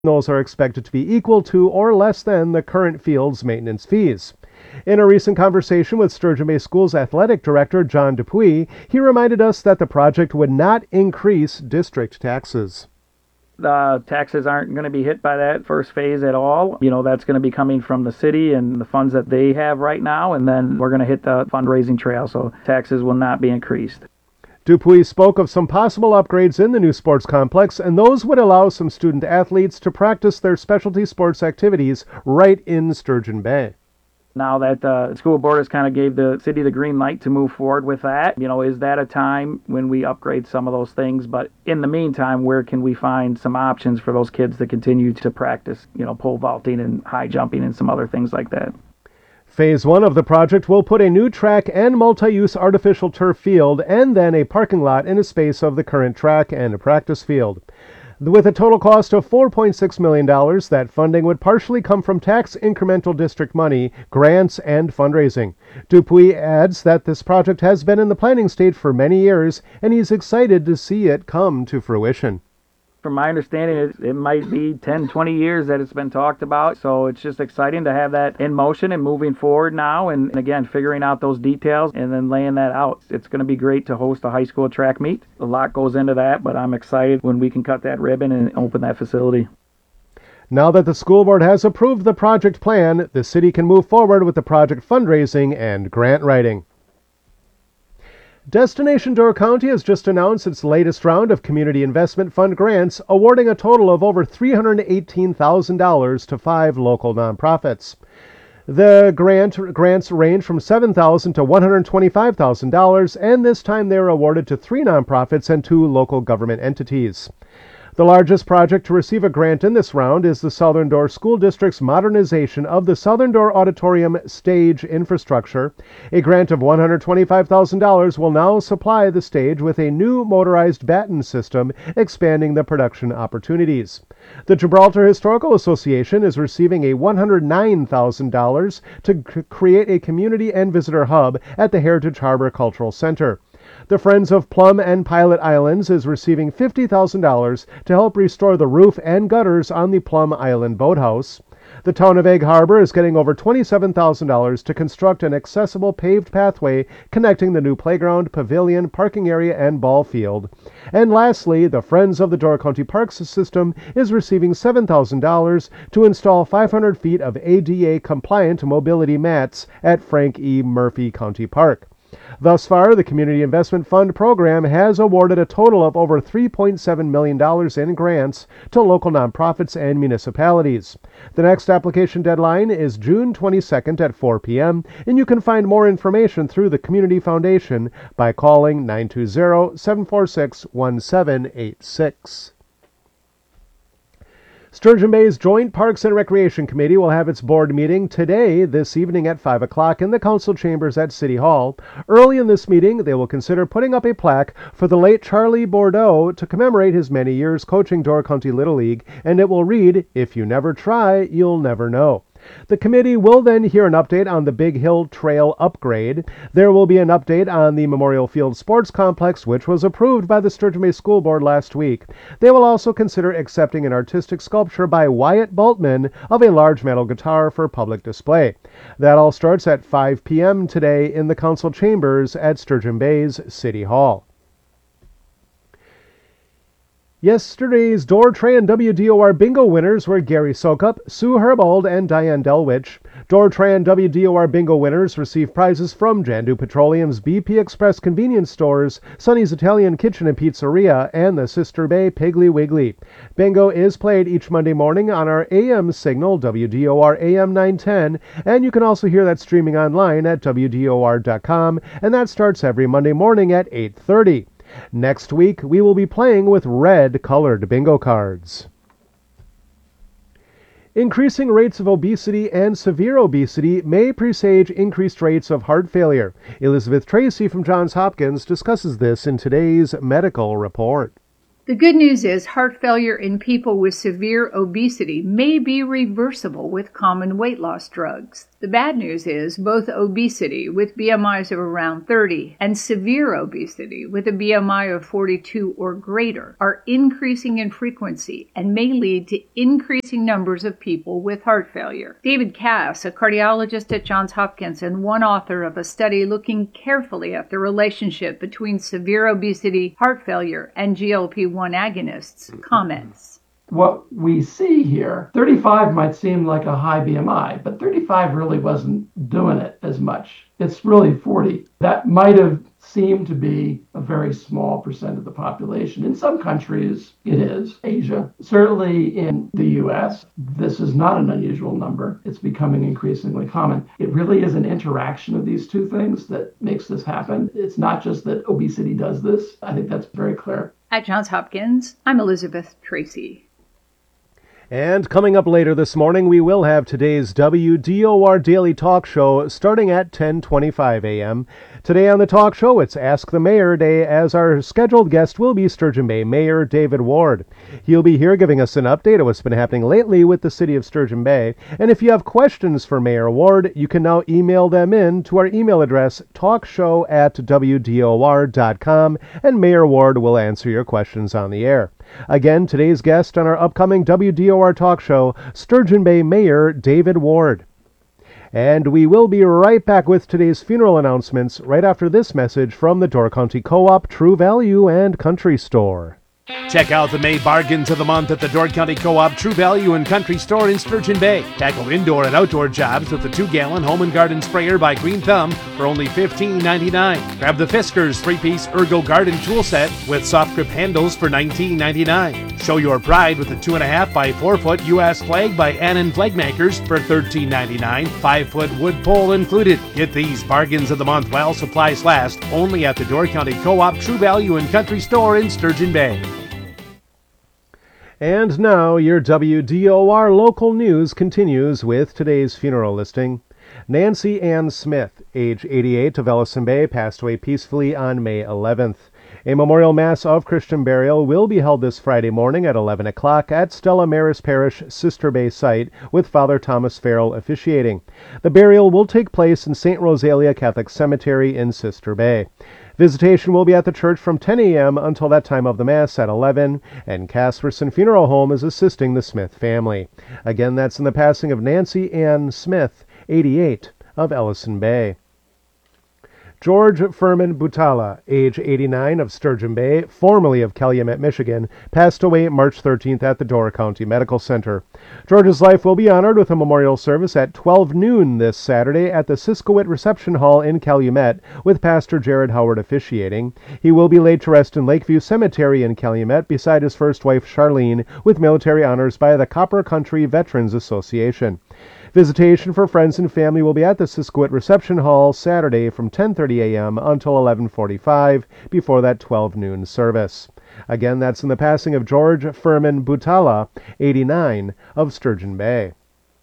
Those are expected to be equal to or less than the current field's maintenance fees. In a recent conversation with Sturgeon Bay Schools Athletic Director John Dupuis, he reminded us that the project would not increase district taxes. The taxes aren't going to be hit by that first phase at all. That's going to be coming from the city and the funds that they have right now, and then we're going to hit the fundraising trail, so taxes will not be increased. Dupuis spoke of some possible upgrades in the new sports complex, and those would allow some student athletes to practice their specialty sports activities right in Sturgeon Bay. Now that the school board has kind of gave the city the green light to move forward with that, is that a time when we upgrade some of those things? But in the meantime, where can we find some options for those kids to continue to practice, pole vaulting and high jumping and some other things like that? Phase 1 of the project will put a new track and multi-use artificial turf field and then a parking lot in a space of the current track and a practice field. With a total cost of $4.6 million, that funding would partially come from tax incremental district money, grants, and fundraising. Dupuis adds that this project has been in the planning stage for many years, and he's excited to see it come to fruition. From my understanding, it might be 10, 20 years that it's been talked about, so it's just exciting to have that in motion and moving forward now, and again, figuring out those details and then laying that out. It's going to be great to host a high school track meet. A lot goes into that, but I'm excited when we can cut that ribbon and open that facility. Now that the school board has approved the project plan, the city can move forward with the project fundraising and grant writing. Destination Door County has just announced its latest round of Community Investment Fund grants, awarding a total of over $318,000 to 5 local nonprofits. The grants range from $7,000 to $125,000, and this time they were awarded to 3 nonprofits and 2 local government entities. The largest project to receive a grant in this round is the Southern Door School District's modernization of the Southern Door Auditorium stage infrastructure. A grant of $125,000 will now supply the stage with a new motorized baton system, expanding the production opportunities. The Gibraltar Historical Association is receiving a $109,000 to create a community and visitor hub at the Heritage Harbor Cultural Center. The Friends of Plum and Pilot Islands is receiving $50,000 to help restore the roof and gutters on the Plum Island Boathouse. The town of Egg Harbor is getting over $27,000 to construct an accessible paved pathway connecting the new playground, pavilion, parking area, and ball field. And lastly, the Friends of the Door County Parks System is receiving $7,000 to install 500 feet of ADA-compliant mobility mats at Frank E. Murphy County Park. Thus far, the Community Investment Fund program has awarded a total of over $3.7 million in grants to local nonprofits and municipalities. The next application deadline is June 22nd at 4 p.m., and you can find more information through the Community Foundation by calling 920-746-1786. Sturgeon Bay's Joint Parks and Recreation Committee will have its board meeting today, this evening at 5 o'clock in the council chambers at City Hall. Early in this meeting, they will consider putting up a plaque for the late Charlie Bordeaux to commemorate his many years coaching Door County Little League, and it will read, "If you never try, you'll never know." The committee will then hear an update on the Big Hill Trail upgrade. There will be an update on the Memorial Field Sports Complex, which was approved by the Sturgeon Bay School Board last week. They will also consider accepting an artistic sculpture by Wyatt Bultman of a large metal guitar for public display. That all starts at 5 p.m. today in the council chambers at Sturgeon Bay's City Hall. Yesterday's Door Tray and WDOR bingo winners were Gary Sokup, Sue Herbold, and Diane Delwich. Door Tray and WDOR bingo winners receive prizes from Jandu Petroleum's BP Express convenience stores, Sonny's Italian Kitchen and Pizzeria, and the Sister Bay Piggly Wiggly. Bingo is played each Monday morning on our AM signal, WDOR AM 910, and you can also hear that streaming online at WDOR.com, and that starts every Monday morning at 8:30. Next week, we will be playing with red-colored bingo cards. Increasing rates of obesity and severe obesity may presage increased rates of heart failure. Elizabeth Tracy from Johns Hopkins discusses this in today's medical report. The good news is heart failure in people with severe obesity may be reversible with common weight loss drugs. The bad news is both obesity with BMIs of around 30 and severe obesity with a BMI of 42 or greater are increasing in frequency and may lead to increasing numbers of people with heart failure. David Cass, a cardiologist at Johns Hopkins and one author of a study looking carefully at the relationship between severe obesity, heart failure, and GLP-1 agonists, comments. What we see here, 35 might seem like a high BMI, but 35 really wasn't doing it as much. It's really 40. That might have seemed to be a very small percent of the population. In some countries, it is. Asia, certainly in the US, this is not an unusual number. It's becoming increasingly common. It really is an interaction of these two things that makes this happen. It's not just that obesity does this. I think that's very clear. At Johns Hopkins, I'm Elizabeth Tracy. And coming up later this morning, we will have today's WDOR Daily Talk Show starting at 10:25 a.m. Today on the talk show, it's Ask the Mayor Day, as our scheduled guest will be Sturgeon Bay Mayor David Ward. He'll be here giving us an update of what's been happening lately with the city of Sturgeon Bay. And if you have questions for Mayor Ward, you can now email them in to our email address, talkshow@wdor.com, and Mayor Ward will answer your questions on the air. Again, today's guest on our upcoming WDOR talk show, Sturgeon Bay Mayor David Ward. And we will be right back with today's funeral announcements right after this message from the Door County Co-op True Value and Country Store. Check out the May bargains of the month at the Door County Co-op True Value and Country Store in Sturgeon Bay. Tackle indoor and outdoor jobs with the 2-gallon Home and Garden sprayer by Green Thumb for only $15.99. Grab the Fiskars 3-piece Ergo Garden tool set with soft grip handles for $19.99. Show your pride with the 2.5 by 4 foot U.S. flag by Annan Flag Makers for $13.99. 5-foot wood pole included. Get these bargains of the month while supplies last, only at the Door County Co-op True Value and Country Store in Sturgeon Bay. And now, your WDOR local news continues with today's funeral listing. Nancy Ann Smith, age 88, of Ellison Bay, passed away peacefully on May 11th. A memorial mass of Christian burial will be held this Friday morning at 11 o'clock at Stella Maris Parish Sister Bay site, with Father Thomas Farrell officiating. The burial will take place in St. Rosalia Catholic Cemetery in Sister Bay. Visitation will be at the church from 10 a.m. until that time of the Mass at 11, and Casperson Funeral Home is assisting the Smith family. Again, that's in the passing of Nancy Ann Smith, 88, of Ellison Bay. George Furman Butala, age 89, of Sturgeon Bay, formerly of Calumet, Michigan, passed away March 13th at the Door County Medical Center. George's life will be honored with a memorial service at 12 noon this Saturday at the Siskowit Reception Hall in Calumet, with Pastor Jared Howard officiating. He will be laid to rest in Lakeview Cemetery in Calumet beside his first wife Charlene, with military honors by the Copper Country Veterans Association. Visitation for friends and family will be at the Siskowit Reception Hall Saturday from 10:30 a.m. until 11:45 before that 12 noon service. Again, that's in the passing of George Furman Butala, 89, of Sturgeon Bay.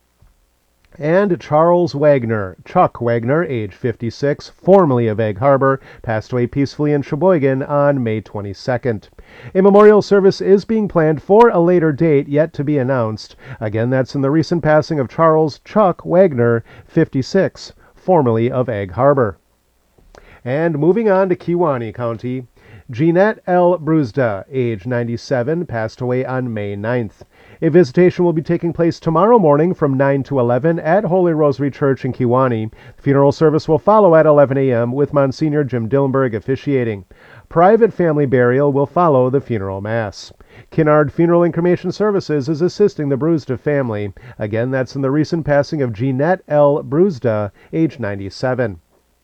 And Charles Wagner, Chuck Wagner, age 56, formerly of Egg Harbor, passed away peacefully in Sheboygan on May 22nd. A memorial service is being planned for a later date yet to be announced. Again, that's in the recent passing of Charles Chuck Wagner, 56, formerly of Egg Harbor. And moving on to Kewaunee County, Jeanette L. Bruzda, age 97, passed away on May 9th. A visitation will be taking place tomorrow morning from 9 to 11 at Holy Rosary Church in Kewaunee. The funeral service will follow at 11 a.m. with Monsignor Jim Dillenberg officiating. Private family burial will follow the funeral mass. Kinnard Funeral and Cremation Services is assisting the Bruzda family. Again, that's in the recent passing of Jeanette L. Bruzda, age 97.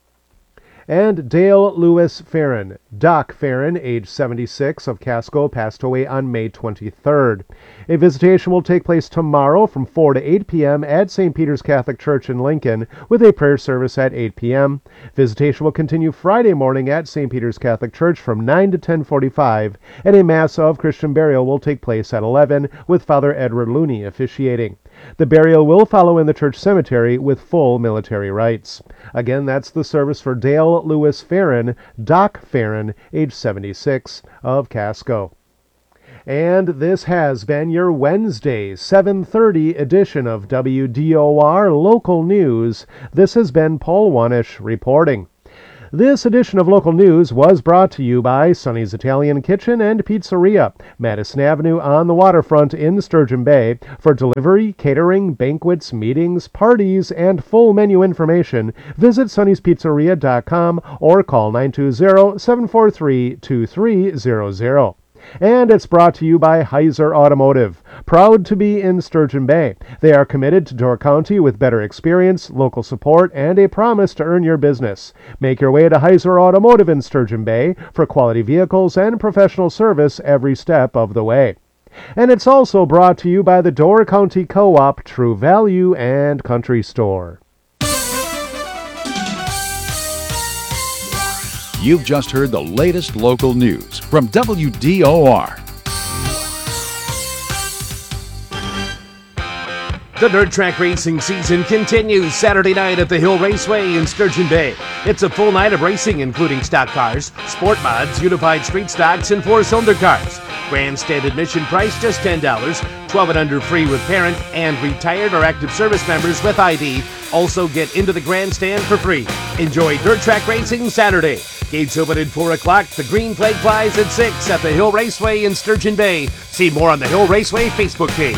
And Dale Lewis Farron, Doc Farron, age 76, of Casco, passed away on May 23rd. A visitation will take place tomorrow from 4 to 8 p.m. at St. Peter's Catholic Church in Lincoln, with a prayer service at 8 p.m. Visitation will continue Friday morning at St. Peter's Catholic Church from 9 to 10:45, and a Mass of Christian burial will take place at 11, with Father Edward Looney officiating. The burial will follow in the church cemetery with full military rites. Again, that's the service for Dale Lewis Farron, Doc Farron, age 76, of Casco. And this has been your Wednesday, 7:30 edition of WDOR Local News. This has been Paul Wanish reporting. This edition of Local News was brought to you by Sonny's Italian Kitchen and Pizzeria, Madison Avenue on the waterfront in Sturgeon Bay. For delivery, catering, banquets, meetings, parties, and full menu information, visit sonnyspizzeria.com or call 920-743-2300. And it's brought to you by Heiser Automotive, proud to be in Sturgeon Bay. They are committed to Door County with better experience, local support, and a promise to earn your business. Make your way to Heiser Automotive in Sturgeon Bay for quality vehicles and professional service every step of the way. And it's also brought to you by the Door County Co-op True Value and Country Store. You've just heard the latest local news from WDOR. The dirt track racing season continues Saturday night at the Hill Raceway in Sturgeon Bay. It's a full night of racing, including stock cars, sport mods, unified street stocks, and four-cylinder cars. Grandstand admission price just $10. 12 and under free with parent, and retired or active service members with ID also get into the grandstand for free. Enjoy dirt track racing Saturday. Gates open at 4 o'clock. The green flag flies at 6 at the Hill Raceway in Sturgeon Bay. See more on the Hill Raceway Facebook page.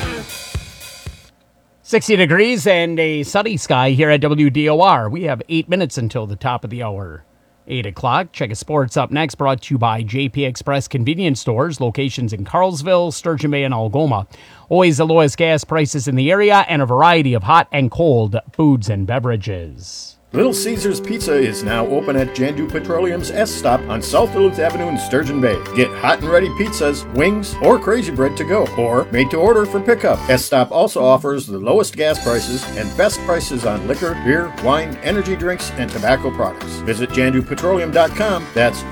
60 degrees and a sunny sky here at WDOR. We have 8 minutes until the top of the hour. 8 o'clock. Check a Sports up next, brought to you by JP Express Convenience Stores, locations in Carlsville, Sturgeon Bay, and Algoma. Always the lowest gas prices in the area and a variety of hot and cold foods and beverages. Little Caesars Pizza is now open at Jandu Petroleum's S-Stop on South Duluth Avenue in Sturgeon Bay. Get hot and ready pizzas, wings, or crazy bread to go, or made to order for pickup. S-Stop also offers the lowest gas prices and best prices on liquor, beer, wine, energy drinks, and tobacco products. Visit JanduPetroleum.com, that's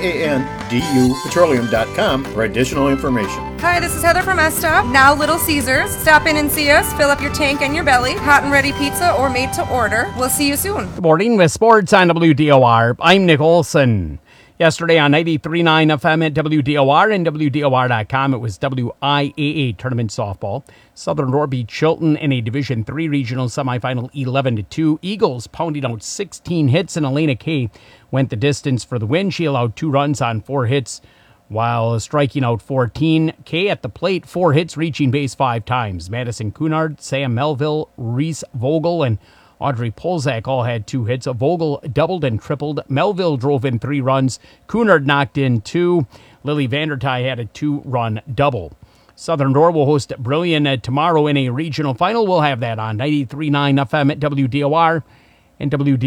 JANDU Petroleum.com for additional information. Hi, this is Heather from S-Stop, now Little Caesars. Stop in and see us, fill up your tank and your belly. Hot and ready pizza or made to order. We'll see you soon. Good morning with sports on WDOR. I'm Nick Olson. Yesterday on 93.9 FM at WDOR and WDOR.com, it was WIAA Tournament Softball. Southern Door beat Chilton in a Division III regional semifinal 11-2. Eagles pounding out 16 hits, and Elena Kay went the distance for the win. She allowed 2 runs on 4 hits while striking out 14. Kay at the plate, 4 hits, reaching base 5 times. Madison Cunard, Sam Melville, Reese Vogel, and Audrey Polzak all had 2 hits. Vogel doubled and tripled. Melville drove in 3 runs. Cunard knocked in 2. Lily Vandertye had a 2-run double. Southern Door will host Brillion tomorrow in a regional final. We'll have that on 93.9 FM at WDOR and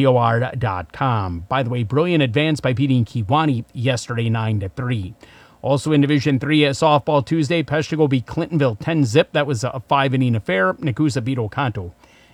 WDOR.com. By the way, Brillion advanced by beating Kewanee yesterday 9-3. Also in Division III softball Tuesday, Peshtigo beat Clintonville 10-zip. That was a 5-inning affair. Nakusa beat Oconto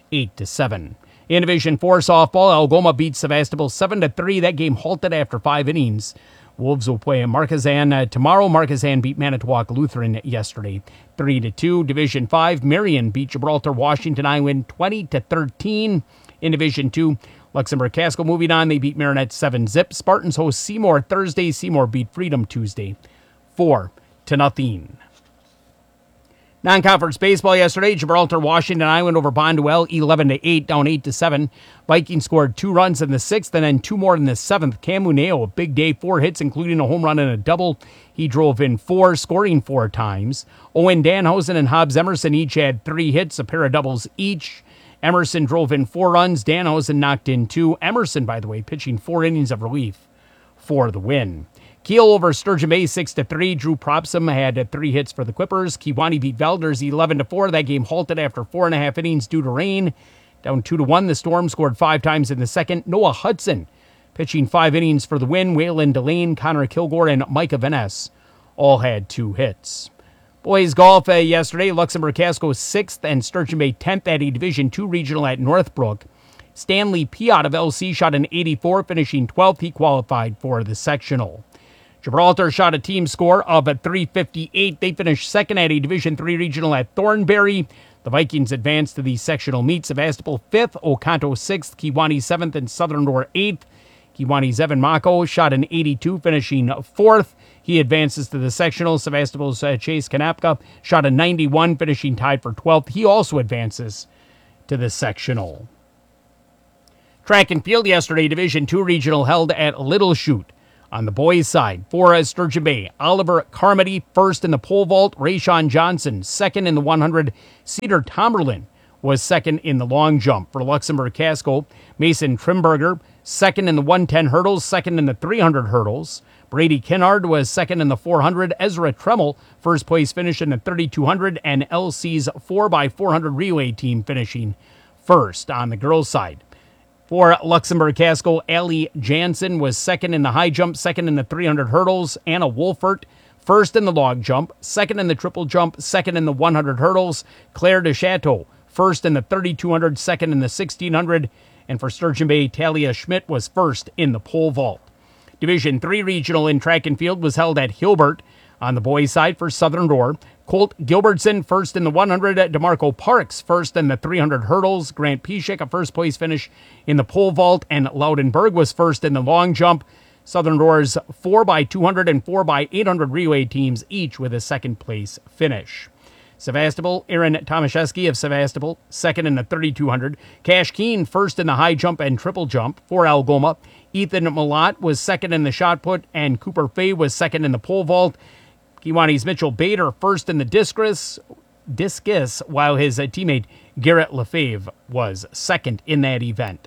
8-7. In Division IV softball, Algoma beat Sevastopol 7-3. That game halted after 5 innings. Wolves will play Marquezan tomorrow. Marquezan beat Manitowoc Lutheran yesterday 3-2. Division V, Marion beat Gibraltar Washington Island 20-13. In Division II, Luxembourg Casco moving on. They beat Marinette 7-zip. Spartans host Seymour Thursday. Seymour beat Freedom Tuesday 4-0. Non-conference baseball yesterday, Gibraltar Washington Island over Bonduel 11-8, down 8-7. Vikings scored 2 runs in the 6th and then 2 more in the 7th. Cam Muneo, a big day, 4 hits, including a home run and a double. He drove in 4, scoring 4 times. Owen Danhausen and Hobbs Emerson each had 3 hits, a pair of doubles each. Emerson drove in 4 runs. Danhausen knocked in 2. Emerson, by the way, pitching 4 innings of relief for the win. Kiel over Sturgeon Bay 6-3. Drew Propsom had 3 hits for the Quippers. Kewanee beat Velders 11-4. That game halted after 4.5 innings due to rain. Down 2-1. The Storm scored 5 times in the second. Noah Hudson pitching 5 innings for the win. Waylon Delane, Connor Kilgore, and Micah Vaness all had 2 hits. Boys golf yesterday, Luxembourg Casco 6th and Sturgeon Bay 10th at a Division II regional at Northbrook. Stanley Piot of LC shot an 84, finishing 12th. He qualified for the sectional. Gibraltar shot a team score of a 358. They finished second at a Division III regional at Thornbury. The Vikings advanced to the sectional meet. Sevastopol 5th, Oconto 6th, Kewanee 7th, and Southern Door 8th. Kewanee's Evan Mako shot an 82, finishing 4th. He advances to the sectional. Sevastopol's Chase Kanapka shot a 91, finishing tied for 12th. He also advances to the sectional. Track and field yesterday, Division II regional held at Little Chute. On the boys' side, for Sturgeon Bay, Oliver Carmody first in the pole vault, Rayshawn Johnson second in the 100, Cedar Tomerlin was second in the long jump. For Luxembourg Casco, Mason Trimberger second in the 110 hurdles, second in the 300 hurdles. Brady Kinnard was second in the 400. Ezra Tremmel, first place finish in the 3200, and LC's 4x400 relay team finishing first on the girls' side. For Luxembourg Casco, Allie Jansen was second in the high jump, second in the 300 hurdles. Anna Wolfert, first in the long jump, second in the triple jump, second in the 100 hurdles. Claire DeChateau, first in the 3200, second in the 1600. And for Sturgeon Bay, Talia Schmidt was first in the pole vault. Division III regional in track and field was held at Hilbert. On the boys' side for Southern Door, Colt Gilbertson first in the 100, DeMarco Parks first in the 300 hurdles, Grant Pishik a first place finish in the pole vault, and Loudenberg was first in the long jump. Southern Door's 4x200 and 4x800 relay teams each with a second place finish. Sevastopol, Aaron Tomaszewski of Sevastopol, second in the 3200. Cash Keen first in the high jump and triple jump. For Algoma, Ethan Malott was second in the shot put, and Cooper Fay was second in the pole vault. Kiwani's Mitchell Bader first in the discus, while his teammate Garrett Lefebvre was second in that event.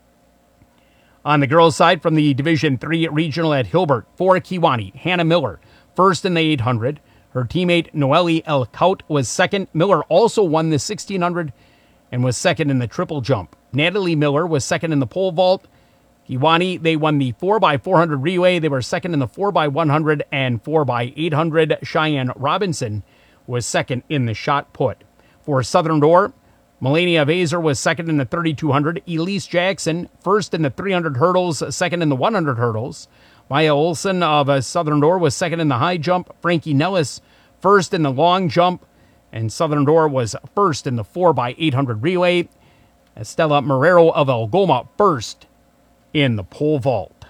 On the girls' side from the Division III regional at Hilbert, for Kiwani, Hannah Miller first in the 800. Her teammate Noelle Elkout was second. Miller also won the 1600 and was second in the triple jump. Natalie Miller was second in the pole vault. Kiwani, they won the 4x400 relay. They were second in the 4x100 and 4x800. Cheyenne Robinson was second in the shot put. For Southern Door, Melania Vaser was second in the 3200. Elise Jackson, first in the 300 hurdles, second in the 100 hurdles. Maya Olson of Southern Door was second in the high jump. Frankie Nellis, first in the long jump. And Southern Door was first in the 4x800 relay. Estella Marrero of Algoma, first in the pole vault.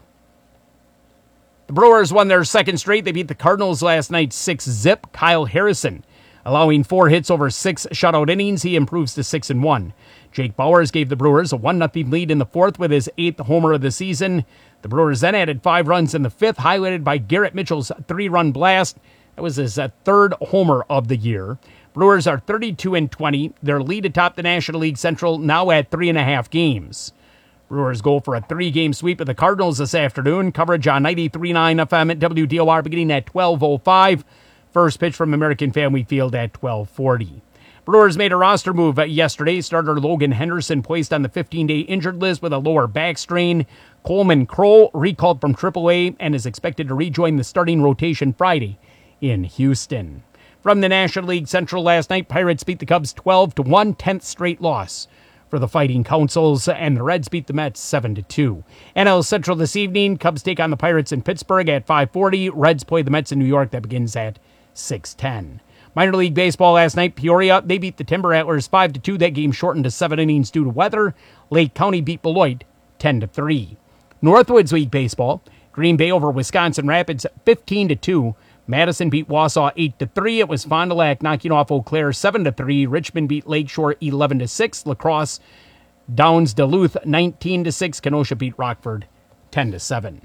The Brewers won their second straight. They beat the Cardinals last night 6-0. Kyle Harrison, allowing 4 hits over 6 shutout innings, he improves to 6-1. Jake Bowers gave the Brewers a 1-0 lead in the fourth with his 8th homer of the season. The Brewers then added 5 runs in the fifth, highlighted by Garrett Mitchell's 3-run blast. That was his 3rd homer of the year. Brewers are 32-20. Their lead atop the National League Central now at 3.5 games. Brewers go for a 3-game sweep of the Cardinals this afternoon. Coverage on 93.9 FM at WDOR beginning at 12:05. First pitch from American Family Field at 12:40. Brewers made a roster move yesterday. Starter Logan Henderson placed on the 15-day injured list with a lower back strain. Coleman Crow recalled from AAA and is expected to rejoin the starting rotation Friday in Houston. From the National League Central last night, Pirates beat the Cubs 12-1, 10th straight loss for the Fighting Councils, and the Reds beat the Mets 7-2. NL Central this evening, Cubs take on the Pirates in Pittsburgh at 5:40. Reds play the Mets in New York. That begins at 6:10. Minor League Baseball last night, Peoria, they beat the Timber Antlers 5-2. That game shortened to 7 innings due to weather. Lake County beat Beloit 10-3. Northwoods League Baseball, Green Bay over Wisconsin Rapids 15-2. Madison beat Wausau 8-3. It was Fond du Lac knocking off Eau Claire 7-3. Richmond beat Lakeshore 11-6. La Crosse downs Duluth 19-6. Kenosha beat Rockford 10-7.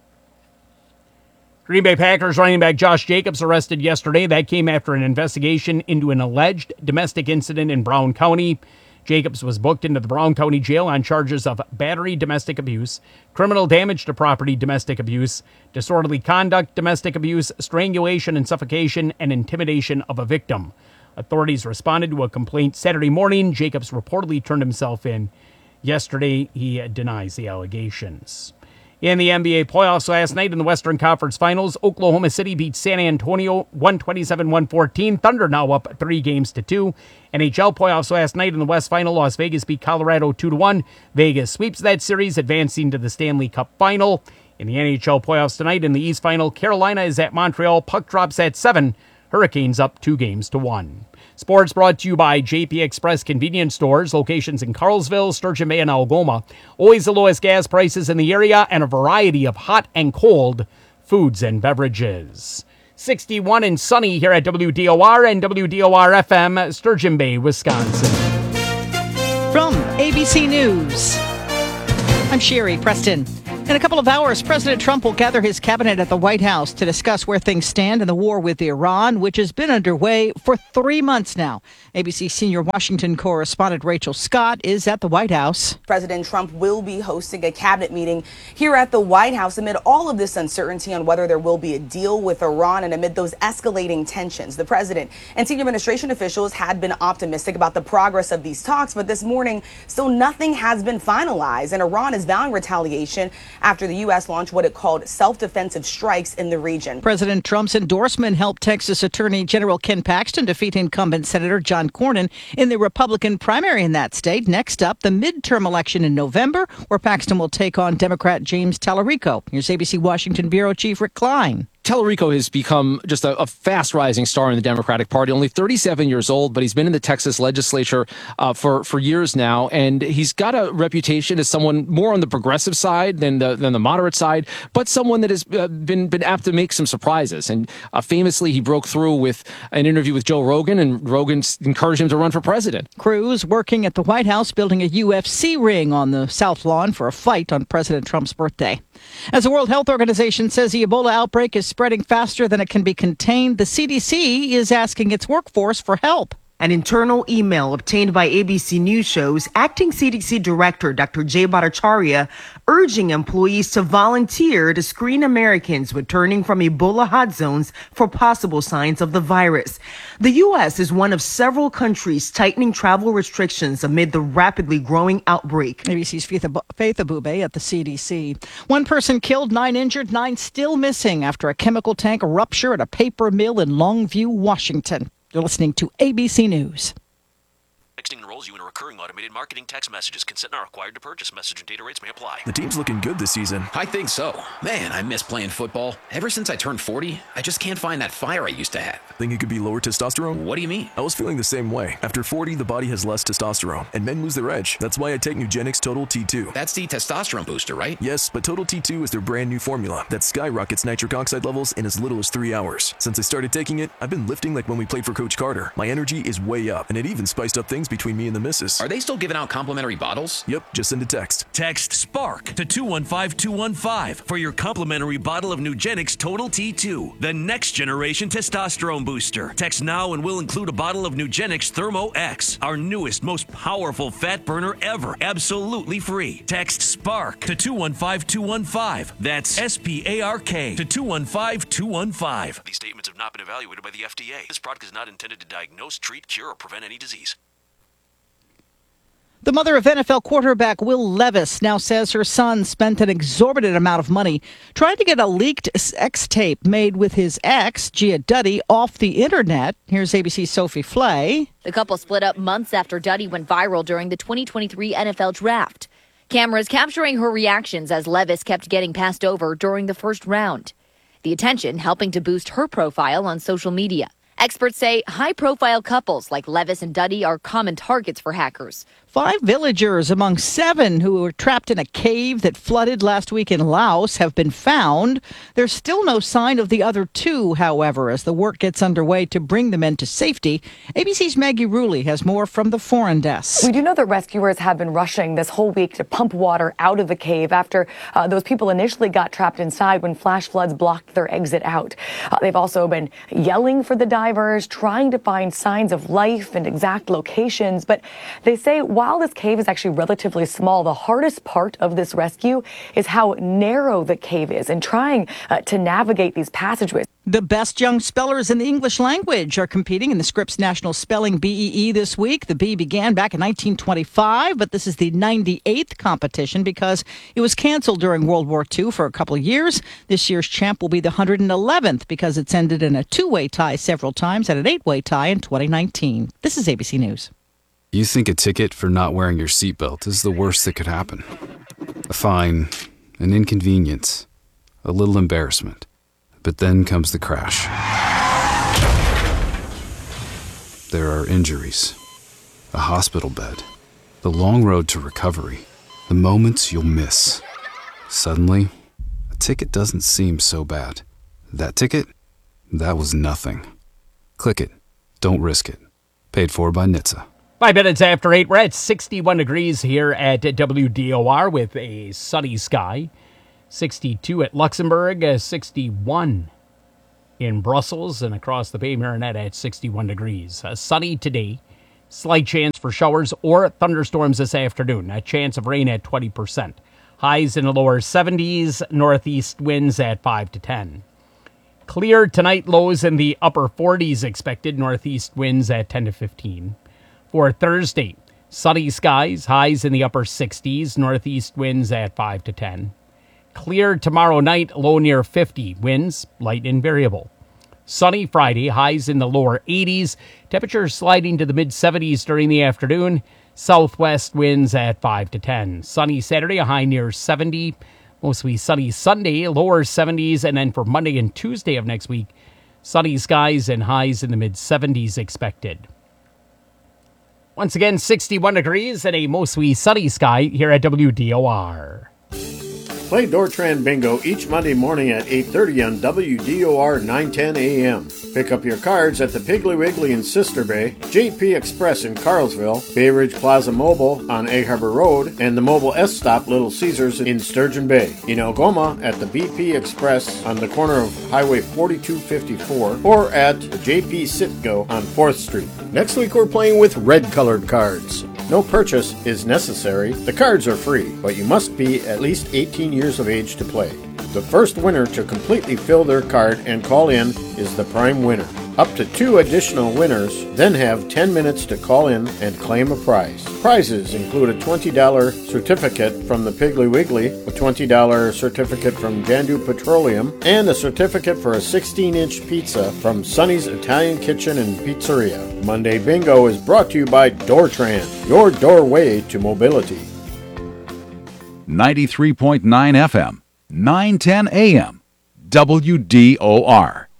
Green Bay Packers running back Josh Jacobs arrested yesterday. That came after an investigation into an alleged domestic incident in Brown County. Jacobs was booked into the Brown County Jail on charges of battery, domestic abuse, criminal damage to property, domestic abuse, disorderly conduct, domestic abuse, strangulation and suffocation, and intimidation of a victim. Authorities responded to a complaint Saturday morning. Jacobs reportedly turned himself in. Yesterday, he denies the allegations. In the NBA playoffs last night in the Western Conference Finals, Oklahoma City beat San Antonio 127-114. Thunder now up 3-2. NHL playoffs last night in the West Final, Las Vegas beat Colorado 2-1. Vegas sweeps that series, advancing to the Stanley Cup Final. In the NHL playoffs tonight in the East Final, Carolina is at Montreal. Puck drops at 7. Hurricanes up 2-1. Sports brought to you by JP Express Convenience Stores, locations in Carlsville, Sturgeon Bay, and Algoma. Always the lowest gas prices in the area and a variety of hot and cold foods and beverages. 61 and sunny here at WDOR and WDOR FM, Sturgeon Bay, Wisconsin. From ABC News, I'm Sherry Preston. In a couple of hours, President Trump will gather his cabinet at the White House to discuss where things stand in the war with Iran, which has been underway for 3 months now. ABC senior Washington correspondent Rachel Scott is at the White House. President Trump will be hosting a cabinet meeting here at the White House amid all of this uncertainty on whether there will be a deal with Iran and amid those escalating tensions. The president and senior administration officials had been optimistic about the progress of these talks, but this morning, still nothing has been finalized, and Iran is vowing retaliation after the U.S. launched what it called self-defensive strikes in the region. President Trump's endorsement helped Texas Attorney General Ken Paxton defeat incumbent Senator John Cornyn in the Republican primary in that state. Next up, the midterm election in November, where Paxton will take on Democrat James Tallarico. Here's ABC Washington Bureau Chief Rick Klein. Tallarico has become just a fast-rising star in the Democratic Party, only 37 years old, but he's been in the Texas legislature for years now, and he's got a reputation as someone more on the progressive side than the moderate side, but someone that has been apt to make some surprises. And famously, he broke through with an interview with Joe Rogan, and Rogan encouraged him to run for president. Crews working at the White House building a UFC ring on the South Lawn for a fight on President Trump's birthday. As the World Health Organization says the Ebola outbreak is spreading faster than it can be contained, the CDC is asking its workforce for help. An internal email obtained by ABC News shows Acting CDC Director Dr. Jay Bhattacharya urging employees to volunteer to screen Americans returning from Ebola hot zones for possible signs of the virus. The U.S. is one of several countries tightening travel restrictions amid the rapidly growing outbreak. ABC's Faith Abube at the CDC. 1 person killed, 9 injured, 9 still missing after a chemical tank rupture at a paper mill in Longview, Washington. You're listening to ABC News. Texting enrolls you in a recurring automated marketing text messages. Consent not required to purchase. Message and data rates may apply. The team's looking good this season. I think so. Man, I miss playing football. Ever since I turned 40, I just can't find that fire I used to have. Think it could be lower testosterone? What do you mean? I was feeling the same way. After 40, the body has less testosterone, and men lose their edge. That's why I take Nugenix Total T2. That's the testosterone booster, right? Yes, but Total T2 is their brand new formula that skyrockets nitric oxide levels in as little as 3 hours. Since I started taking it, I've been lifting like when we played for Coach Carter. My energy is way up, and it even spiced up things between me and the missus. Are they still giving out complimentary bottles? Yep, just send a text. Text SPARK to 215-215 for your complimentary bottle of Nugenix Total T2, the next generation testosterone booster. Text now and we'll include a bottle of Nugenix Thermo X, our newest, most powerful fat burner ever, absolutely free. Text SPARK to 215-215. That's SPARK to 215-215. These statements have not been evaluated by the FDA. This product is not intended to diagnose, treat, cure, or prevent any disease. The mother of NFL quarterback Will Levis now says her son spent an exorbitant amount of money trying to get a leaked sex tape made with his ex, Gia Duddy, off the internet. Here's ABC's Sophie Flay. The couple split up months after Duddy went viral during the 2023 NFL Draft. Cameras capturing her reactions as Levis kept getting passed over during the first round. The attention helping to boost her profile on social media. Experts say high-profile couples like Levis and Duddy are common targets for hackers. 5 villagers among 7 who were trapped in a cave that flooded last week in Laos have been found. There's still no sign of the other 2, however, as the work gets underway to bring the men to safety. ABC's Maggie Rulli has more from the foreign desk. We do know that rescuers have been rushing this whole week to pump water out of the cave after those people initially got trapped inside when flash floods blocked their exit out. They've also been yelling for the divers, trying to find signs of life and exact locations. But they say while this cave is actually relatively small, the hardest part of this rescue is how narrow the cave is and trying to navigate these passageways. The best young spellers in the English language are competing in the Scripps National Spelling BEE this week. The B began back in 1925, but this is the 98th competition because it was canceled during World War II for a couple of years. This year's champ will be the 111th because it's ended in a 2-way tie several times and an 8-way tie in 2019. This is ABC News. You think a ticket for not wearing your seatbelt is the worst that could happen. A fine, an inconvenience, a little embarrassment. But then comes the crash. There are injuries, a hospital bed, the long road to recovery, the moments you'll miss. Suddenly, ticket doesn't seem so bad. That ticket? That was nothing. Click it. Don't risk it. Paid for by NHTSA. 5 minutes after 8, we're at 61 degrees here at WDOR with a sunny sky. 62 at Luxembourg, 61 in Brussels, and across the Bay Marinette at 61 degrees. Sunny today. Slight chance for showers or thunderstorms this afternoon. A chance of rain at 20%. Highs in the lower 70s. Northeast winds at 5 to 10. Clear tonight, lows in the upper 40s expected. Northeast winds at 10 to 15. For Thursday, sunny skies, highs in the upper 60s, northeast winds at 5 to 10. Clear tomorrow night, low near 50, winds light and variable. Sunny Friday, highs in the lower 80s, temperatures sliding to the mid-70s during the afternoon, southwest winds at 5 to 10. Sunny Saturday, a high near 70, mostly sunny Sunday, lower 70s, and then for Monday and Tuesday of next week, sunny skies and highs in the mid-70s expected. Once again, 61 degrees and a mostly sunny sky here at WDOR. Play Dortran Bingo each Monday morning at 8:30 on WDOR 910 AM. Pick up your cards at the Piggly Wiggly in Sister Bay, JP Express in Carlsville, Bay Ridge Plaza Mobile on Egg Harbor Road, and the Mobile S Stop Little Caesars in Sturgeon Bay. In Algoma at the BP Express on the corner of Highway 4254 or at the JP Sitco on 4th Street. Next week we're playing with red-colored cards. No purchase is necessary. The cards are free, but you must be at least 18 years of age to play. The first winner to completely fill their card and call in is the prime winner. Up to 2 additional winners then have 10 minutes to call in and claim a prize. Prizes include a $20 certificate from the Piggly Wiggly, a $20 certificate from Jandu Petroleum, and a certificate for a 16-inch pizza from Sonny's Italian Kitchen and Pizzeria. Monday Bingo is brought to you by Dortran, your doorway to mobility. 93.9 FM, 910 AM, WDOR.